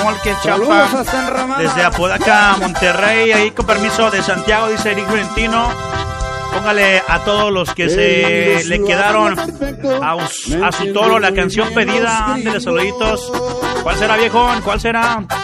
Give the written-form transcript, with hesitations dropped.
que Champa, desde Apodaca, Monterrey, ahí con permiso de Santiago, dice Eric Valentino. Póngale a todos los que se le quedaron a su toro la canción pedida. Ándale, saluditos. ¿Cuál será, viejón? ¿Cuál será?